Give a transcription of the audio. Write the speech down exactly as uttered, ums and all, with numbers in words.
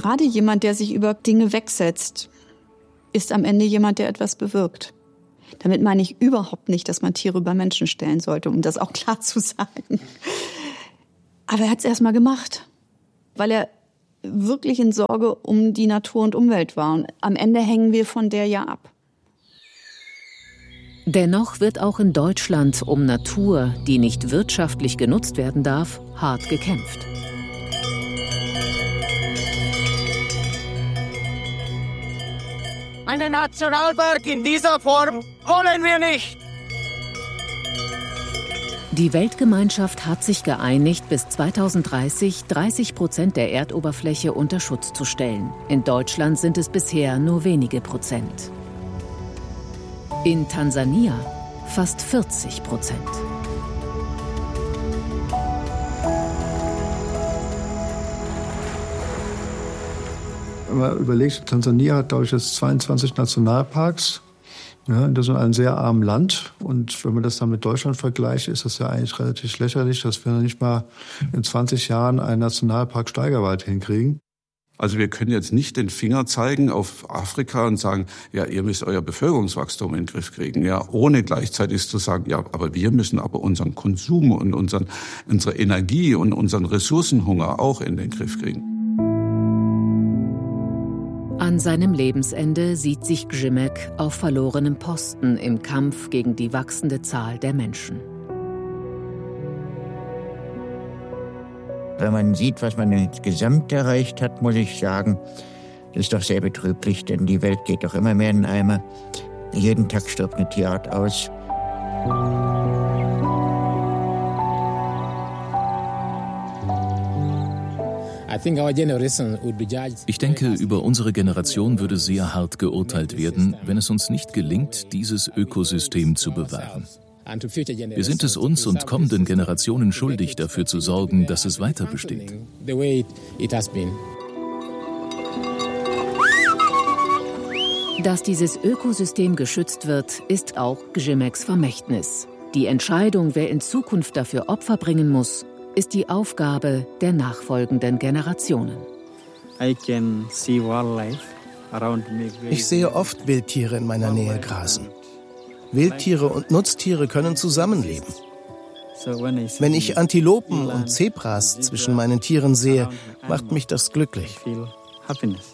gerade jemand, der sich über Dinge wegsetzt, ist am Ende jemand, der etwas bewirkt. Damit meine ich überhaupt nicht, dass man Tiere über Menschen stellen sollte, um das auch klar zu sagen. Aber er hat es erst mal gemacht, weil er wirklich in Sorge um die Natur und Umwelt war. Und am Ende hängen wir von der ja ab. Dennoch wird auch in Deutschland um Natur, die nicht wirtschaftlich genutzt werden darf, hart gekämpft. Einen Nationalpark in dieser Form wollen wir nicht! Die Weltgemeinschaft hat sich geeinigt, bis zweitausenddreißig dreißig Prozent der Erdoberfläche unter Schutz zu stellen. In Deutschland sind es bisher nur wenige Prozent. In Tansania fast vierzig Prozent. Wenn man überlegt, Tansania hat, glaube ich, jetzt zweiundzwanzig Nationalparks. Ja, das ist ein sehr armes Land. Und wenn man das dann mit Deutschland vergleicht, ist das ja eigentlich relativ lächerlich, dass wir nicht mal in zwanzig Jahren einen Nationalpark Steigerwald hinkriegen. Also wir können jetzt nicht den Finger zeigen auf Afrika und sagen, ja, ihr müsst euer Bevölkerungswachstum in den Griff kriegen, ja, ohne gleichzeitig zu sagen, ja, aber wir müssen aber unseren Konsum und unseren, unsere Energie und unseren Ressourcenhunger auch in den Griff kriegen. An seinem Lebensende sieht sich Grzimek auf verlorenem Posten im Kampf gegen die wachsende Zahl der Menschen. Wenn man sieht, was man insgesamt erreicht hat, muss ich sagen, das ist doch sehr betrüblich, denn die Welt geht doch immer mehr in den Eimer. Jeden Tag stirbt eine Tierart aus. Ich denke, über unsere Generation würde sehr hart geurteilt werden, wenn es uns nicht gelingt, dieses Ökosystem zu bewahren. Wir sind es uns und kommenden Generationen schuldig, dafür zu sorgen, dass es weiter besteht. Dass dieses Ökosystem geschützt wird, ist auch Grzimeks Vermächtnis. Die Entscheidung, wer in Zukunft dafür Opfer bringen muss, ist die Aufgabe der nachfolgenden Generationen. Ich sehe oft Wildtiere in meiner Nähe grasen. Wildtiere und Nutztiere können zusammenleben. Wenn ich Antilopen und Zebras zwischen meinen Tieren sehe, macht mich das glücklich.